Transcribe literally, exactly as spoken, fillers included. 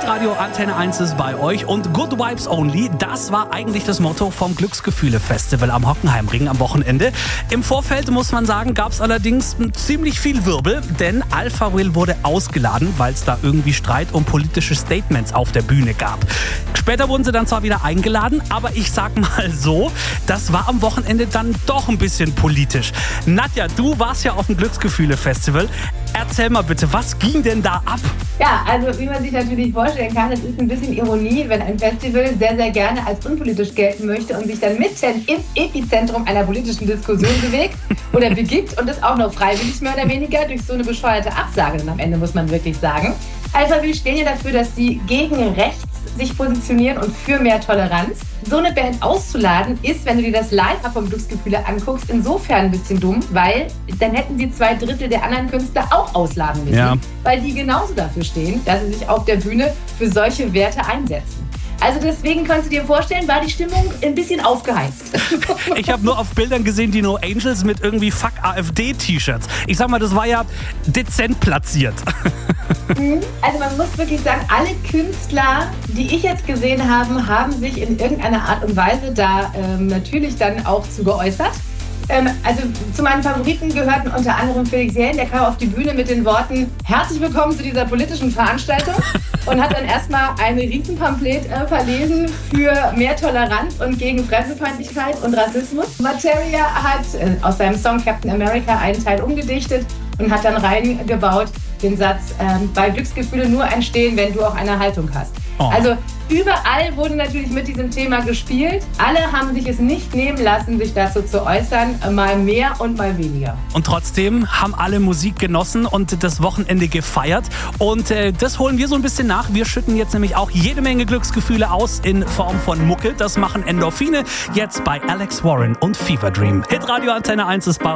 Hitradio Antenne eins ist bei euch und Good Vibes Only, das war eigentlich das Motto vom Glücksgefühle-Festival am Hockenheimring am Wochenende. Im Vorfeld, muss man sagen, gab es allerdings ziemlich viel Wirbel, denn Alpha Will wurde ausgeladen, weil es da irgendwie Streit um politische Statements auf der Bühne gab. Später wurden sie dann zwar wieder eingeladen, aber ich sag mal so, das war am Wochenende dann doch ein bisschen politisch. Nadja, du warst ja auf dem Glücksgefühle-Festival. Erzähl mal bitte, was ging denn da ab? Ja, also wie man sich natürlich vorstellen kann, es ist ein bisschen Ironie, wenn ein Festival sehr, sehr gerne als unpolitisch gelten möchte und sich dann mitten im Epizentrum einer politischen Diskussion bewegt oder begibt und das auch noch freiwillig mehr oder weniger durch so eine bescheuerte Absage dann am Ende, muss man wirklich sagen. Also wir stehen ja dafür, dass sie gegen rechts sich positionieren und für mehr Toleranz. So eine Band auszuladen ist, wenn du dir das Line-Up vom Glücksgefühle anguckst, insofern ein bisschen dumm, weil dann hätten sie zwei Drittel der anderen Künstler auch ausladen müssen, ja. weil die genauso dafür stehen, dass sie sich auf der Bühne für solche Werte einsetzen. Also deswegen kannst du dir vorstellen, war die Stimmung ein bisschen aufgeheizt. Ich habe nur auf Bildern gesehen, die No Angels mit irgendwie Fuck AfD-T-Shirts. Ich sag mal, das war ja dezent platziert. Also man muss wirklich sagen, alle Künstler, die ich jetzt gesehen habe, haben sich in irgendeiner Art und Weise da ähm, natürlich dann auch zu geäußert. Ähm, also zu meinen Favoriten gehörten unter anderem Felix Jähn, der kam auf die Bühne mit den Worten „Herzlich willkommen zu dieser politischen Veranstaltung" und hat dann erstmal ein Riesenpamphlet äh, verlesen für mehr Toleranz und gegen Fremdenfeindlichkeit und Rassismus. Materia hat äh, aus seinem Song Captain America einen Teil umgedichtet und hat dann reingebaut den Satz, ähm, bei Glücksgefühle nur entstehen, wenn du auch eine Haltung hast. Oh. Also überall wurde natürlich mit diesem Thema gespielt. Alle haben sich es nicht nehmen lassen, sich dazu zu äußern, mal mehr und mal weniger. Und trotzdem haben alle Musik genossen und das Wochenende gefeiert. Und äh, das holen wir so ein bisschen nach. Wir schütten jetzt nämlich auch jede Menge Glücksgefühle aus in Form von Mucke. Das machen Endorphine jetzt bei Alex Warren und Fever Dream. Hitradio Antenne eins ist bei